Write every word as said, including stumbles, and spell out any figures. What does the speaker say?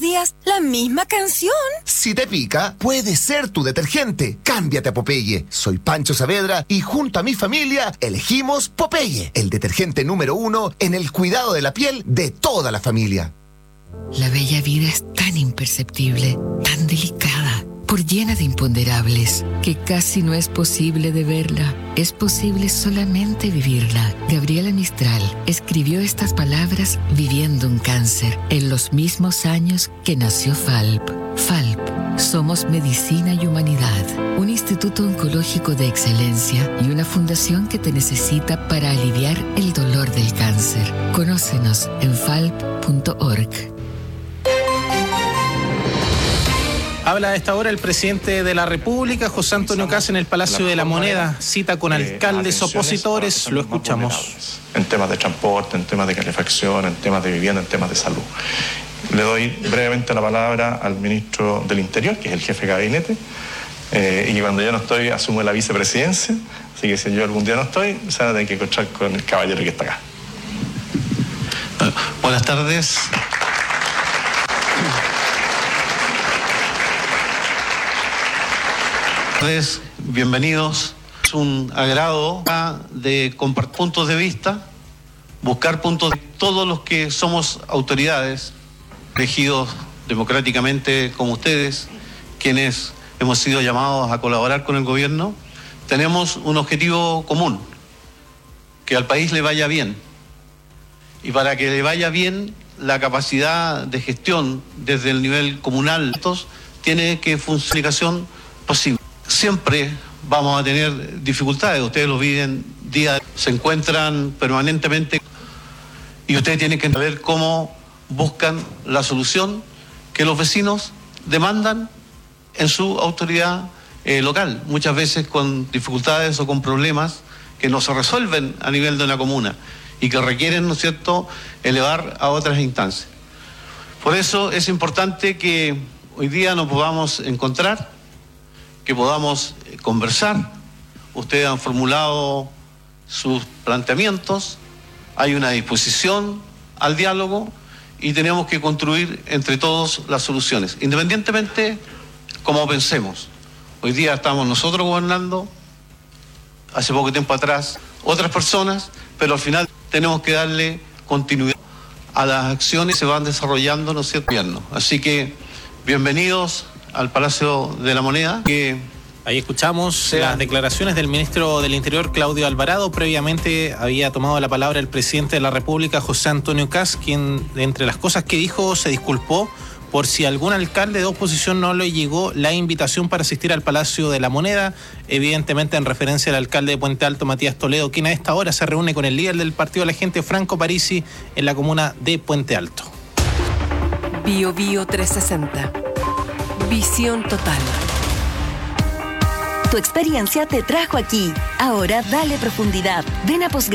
días la misma canción. Si te pica, puede ser tu detergente. Cámbiate a Popeye. Soy Pancho Saavedra y junto a mi familia elegimos Popeye, el detergente número uno en el cuidado de la piel de toda la familia. La bella vida es tan imperceptible, tan delicada, por llena de imponderables, que casi no es posible de verla. Es posible solamente vivirla. Gabriela Mistral escribió estas palabras viviendo un cáncer, en los mismos años que nació F A L P. F A L P, somos medicina y humanidad, un instituto oncológico de excelencia y una fundación que te necesita para aliviar el dolor del cáncer. Conócenos en falp punto org. Habla a esta hora el presidente de la República, José Antonio Kast, en el Palacio de la Moneda. Cita con alcaldes opositores. Lo escuchamos. En temas de transporte, en temas de calefacción, en temas de vivienda, en temas de salud. Le doy brevemente la palabra al ministro del Interior, que es el jefe de gabinete, eh, y que cuando yo no estoy asume la vicepresidencia. Así que si yo algún día no estoy, se van a tener que encontrar con el caballero que está acá. Bueno, buenas tardes. Bienvenidos. Es un agrado de compartir puntos de vista, buscar puntos de todos los que somos autoridades, elegidos democráticamente como ustedes, quienes hemos sido llamados a colaborar con el gobierno. Tenemos un objetivo común, que al país le vaya bien. Y para que le vaya bien, la capacidad de gestión desde el nivel comunal tiene que funcionar posible. Siempre vamos a tener dificultades, ustedes lo viven día a día, se encuentran permanentemente y ustedes tienen que saber cómo buscan la solución que los vecinos demandan en su autoridad eh, local, muchas veces con dificultades o con problemas que no se resuelven a nivel de una comuna y que requieren, ¿no es cierto?, elevar a otras instancias. Por eso es importante que hoy día nos podamos encontrar, que podamos conversar. Ustedes han formulado sus planteamientos, hay una disposición al diálogo y tenemos que construir entre todos las soluciones, independientemente cómo pensemos. Hoy día estamos nosotros gobernando, hace poco tiempo atrás otras personas, pero al final tenemos que darle continuidad a las acciones que se van desarrollando, ¿no es cierto?, gobierno. Así que bienvenidos al Palacio de la Moneda. Que Ahí escuchamos sea, las declaraciones del ministro del Interior, Claudio Alvarado. Previamente había tomado la palabra el presidente de la República, José Antonio Kast, quien, entre las cosas que dijo, se disculpó por si algún alcalde de oposición no le llegó la invitación para asistir al Palacio de la Moneda, evidentemente en referencia al alcalde de Puente Alto, Matías Toledo, quien a esta hora se reúne con el líder del partido de la gente, Franco Parisi, en la comuna de Puente Alto. Bio Bio trescientos sesenta. Visión total. Tu experiencia te trajo aquí. Ahora dale profundidad. Ven a Posgrado